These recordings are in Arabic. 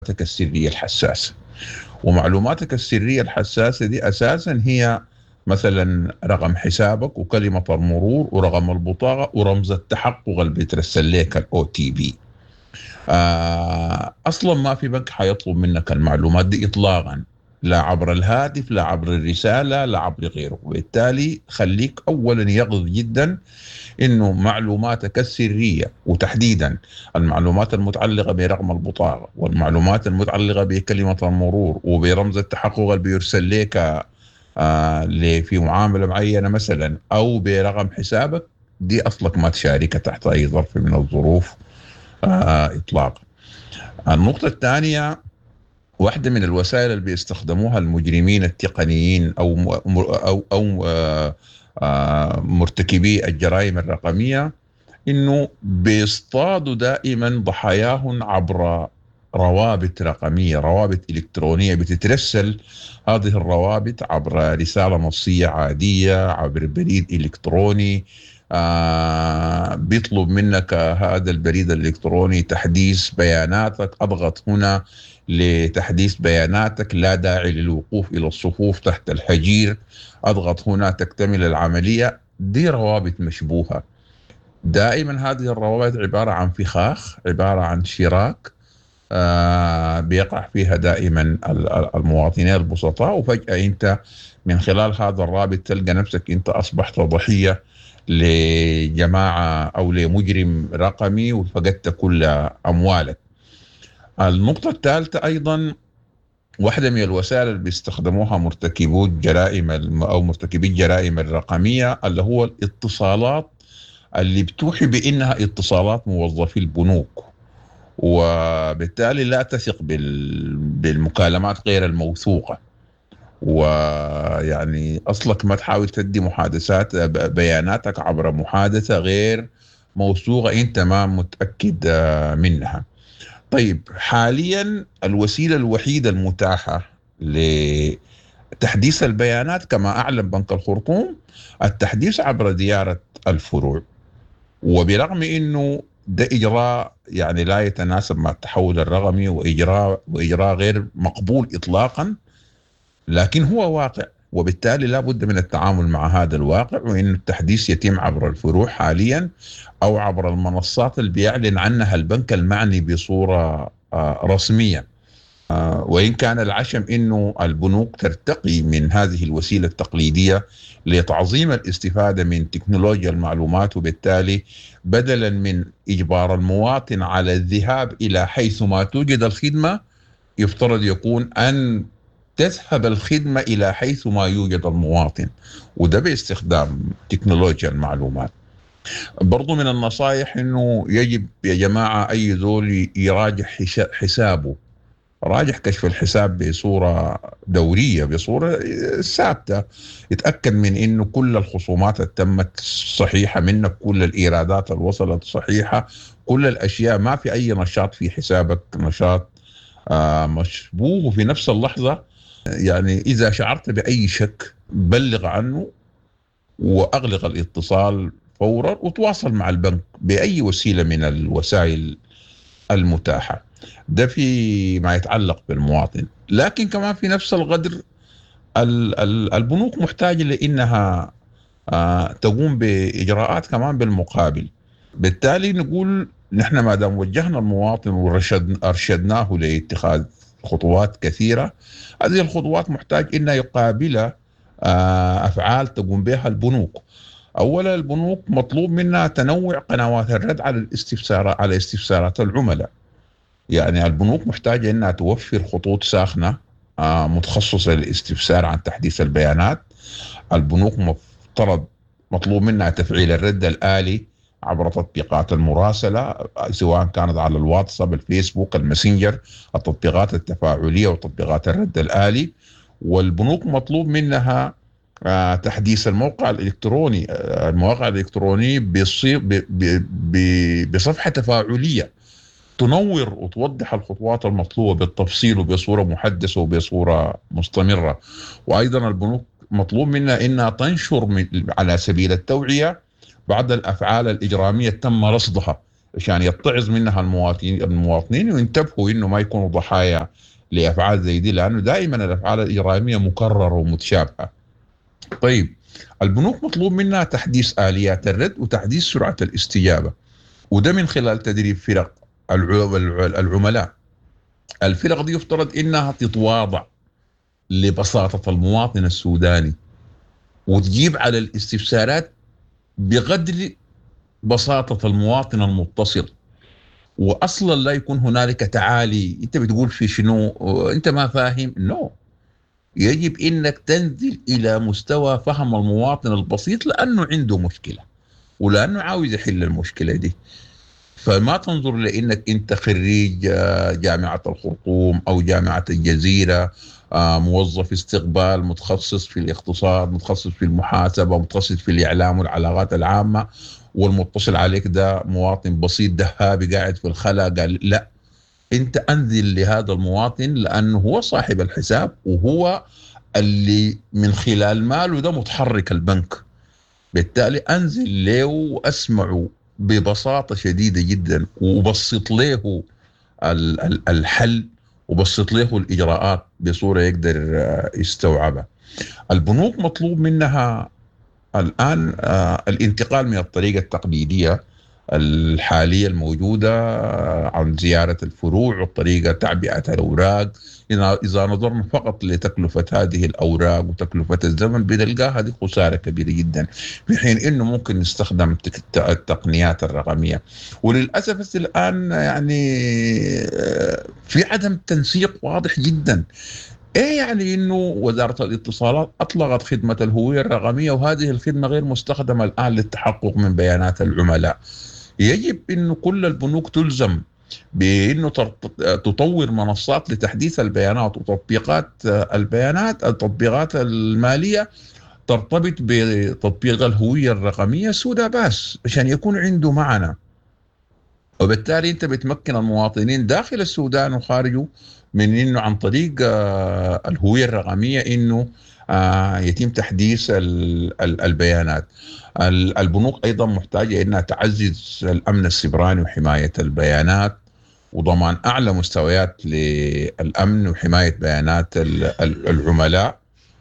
السرية الحساسة. ومعلوماتك السرية الحساسة دي أساسا هي مثلا رقم حسابك وكلمة المرور ورقم البطاقة ورمز التحقق اللي بيترسل لك الاو تي بي. اصلا ما في بنك حيطلب منك المعلومات دي اطلاقا، لا عبر الهاتف لا عبر الرسالة لا عبر غيره. وبالتالي خليك اولا يقظ جدا انه معلوماتك السريه وتحديدا المعلومات المتعلقه برقم البطاقه والمعلومات المتعلقه بكلمه المرور وبرمز التحقق اللي بيرسل لك في معامله معينه مثلا او برقم حسابك، دي اصلك ما تشاركها تحت اي ظرف من الظروف اطلاقا. النقطه الثانيه، واحده من الوسائل اللي بيستخدموها المجرمين التقنيين او مرتكبي الجرائم الرقميه، انه بيصطادوا دائما ضحاياهم عبر روابط رقميه، روابط الكترونيه بتترسل. هذه الروابط عبر رساله نصيه عاديه، عبر بريد الكتروني. بيطلب منك هذا البريد الالكتروني تحديث بياناتك، اضغط هنا لتحديث بياناتك، لا داعي للوقوف الى الصفوف تحت الحجير، اضغط هنا تكتمل العمليه. دي روابط مشبوهه. دائما هذه الروابط عباره عن فخاخ، عباره عن شراك بيقع فيها دائما المواطنين البسطاء، وفجاه انت من خلال هذا الرابط تلقى نفسك انت اصبحت ضحيه لجماعه او لمجرم رقمي وفقدت كل اموالك. النقطه الثالثه ايضا، واحدة من الوسائل اللي بيستخدموها مرتكبو الجرائم أو مرتكبي الجرائم الرقمية اللي هو الاتصالات اللي بتوحي بأنها اتصالات موظفي البنوك، وبالتالي لا تثق بالمكالمات غير الموثوقة. ويعني أصلك ما تحاول تدي محادثات بياناتك عبر محادثة غير موثوقة أنت ما متأكد منها. طيب حاليا الوسيلة الوحيدة المتاحة لتحديث البيانات كما أعلن بنك الخرطوم التحديث عبر زيارة الفروع، وبرغم أنه ده إجراء يعني لا يتناسب مع التحول الرقمي وإجراء غير مقبول إطلاقا، لكن هو واقع، وبالتالي لا بد من التعامل مع هذا الواقع، وأن التحديث يتم عبر الفروع حاليا أو عبر المنصات اللي بيعلن عنها البنك المعني بصورة رسمية. وإن كان العشم أنه البنوك ترتقي من هذه الوسيلة التقليدية لتعظيم الاستفادة من تكنولوجيا المعلومات، وبالتالي بدلا من إجبار المواطن على الذهاب إلى حيث ما توجد الخدمة، يفترض يكون أن تذهب الخدمة إلى حيث ما يوجد المواطن، وده باستخدام تكنولوجيا المعلومات. برضو من النصائح انه يجب يا جماعة اي ذول يراجع حسابه، راجع كشف الحساب بصورة دورية بصورة ثابتة، يتأكد من انه كل الخصومات تمت صحيحة منك، كل الايرادات اللي وصلت صحيحة، كل الاشياء، ما في اي نشاط في حسابك نشاط مشبوه. وفي نفس اللحظة يعني اذا شعرت باي شك بلغ عنه واغلق الاتصال فورا، وتواصل مع البنك بأي وسيلة من الوسائل المتاحة. ده في ما يتعلق بالمواطن. لكن كمان في نفس القدر البنوك محتاجة لأنها تقوم بإجراءات كمان بالمقابل. بالتالي نقول نحن ما دام وجهنا المواطن وأرشدناه لاتخاذ خطوات كثيرة، هذه الخطوات محتاج إنها يقابلها أفعال تقوم بها البنوك. أولا البنوك مطلوب منها تنوع قنوات الرد على استفسارات العملاء. يعني البنوك محتاجة أنها توفر خطوط ساخنة متخصصة للاستفسار عن تحديث البيانات. البنوك مطلوب منها تفعيل الرد الآلي عبر تطبيقات المراسلة، سواء كانت على الواتساب، الفيسبوك، الماسنجر، التطبيقات التفاعلية وتطبيقات الرد الآلي. والبنوك مطلوب منها تحديث المواقع الإلكترونية بصفحة تفاعلية تنور وتوضح الخطوات المطلوبة بالتفصيل وبصورة محدثة وبصورة مستمرة. وأيضا البنوك مطلوب منها إنها تنشر على سبيل التوعية بعض الأفعال الإجرامية تم رصدها عشان يتعظ منها المواطنين وينتبهوا انه ما يكونوا ضحايا لافعال زي دي، لانه دائما الافعال الاجراميه مكرره ومتشابهه. طيب، البنوك مطلوب منها تحديث اليات الرد وتحديث سرعه الاستجابه، وده من خلال تدريب فرق العملاء. الفرق دي يفترض انها تتواضع لبساطه المواطن السوداني وتجيب على الاستفسارات بقدر بساطه المواطن المتصل، واصلا لا يكون هنالك تعالي انت بتقول في شنو انت ما فاهم. نو، يجب انك تنزل الى مستوى فهم المواطن البسيط لانه عنده مشكله ولانه عاوز يحل المشكله دي. فما تنظر لانك انت خريج جامعه الخرطوم او جامعه الجزيره، موظف استقبال متخصص في الاقتصاد، متخصص في المحاسبه، متخصص في الاعلام والعلاقات العامه، والمتصل عليك ده مواطن بسيط دهابي قاعد في الخلا. قال لا، انت انزل لهذا المواطن لانه هو صاحب الحساب وهو اللي من خلال ماله ده متحرك البنك. بالتالي انزل له واسمعه ببساطه شديده جدا وبسط له الحل وبسط له الاجراءات بصوره يقدر يستوعبها. البنوك مطلوب منها الآن الانتقال من الطريقة التقليدية الحالية الموجودة عن زيارة الفروع والطريقة تعبئة الأوراق. إذا نظرنا فقط لتكلفة هذه الأوراق وتكلفة الزمن بنلقاها هذه خسارة كبيرة جدا، في حين إنه ممكن نستخدم التقنيات الرقمية. وللأسف الآن يعني في عدم تنسيق واضح جدا. ايه يعني انه وزارة الاتصالات اطلقت خدمة الهوية الرقمية وهذه الخدمة غير مستخدمة الان للتحقق من بيانات العملاء. يجب انه كل البنوك تلزم بانه تطور منصات لتحديث البيانات وتطبيقات البيانات، التطبيقات المالية ترتبط بتطبيق الهوية الرقمية سودا باس عشان يكون عنده معنى. وبالتالي انت بتمكن المواطنين داخل السودان وخارجه من انه عن طريق الهوية الرقمية انه يتم تحديث البيانات. البنوك ايضا محتاجة انها تعزز الامن السيبراني وحماية البيانات وضمان اعلى مستويات للامن وحماية بيانات العملاء.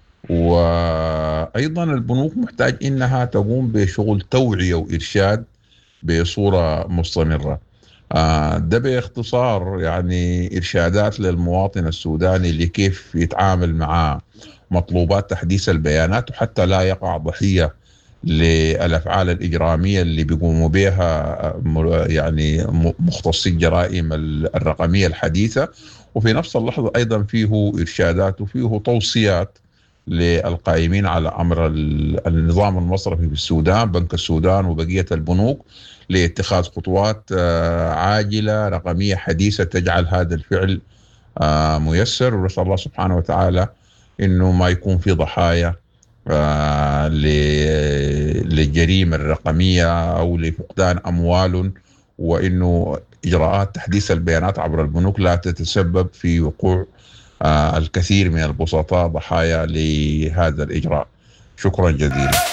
وايضا البنوك محتاج انها تقوم بشغل توعية وارشاد بصورة مستمرة. ده باختصار يعني إرشادات للمواطن السوداني لكيف يتعامل مع مطلوبات تحديث البيانات وحتى لا يقع ضحية للأفعال الإجرامية اللي بيقوموا بها يعني مختصي الجرائم الرقمية الحديثة. وفي نفس اللحظة أيضا فيه إرشادات وفيه توصيات للقائمين على أمر النظام المصرفي في السودان، بنك السودان وبقية البنوك، لاتخاذ خطوات عاجلة رقمية حديثة تجعل هذا الفعل ميسر. ونسأل الله سبحانه وتعالى إنه ما يكون في ضحايا للجريمة الرقمية أو لفقدان أموال، وإنه إجراءات تحديث البيانات عبر البنوك لا تتسبب في وقوع الكثير من البسطاء ضحايا لهذا الإجراء. شكرا جزيلا.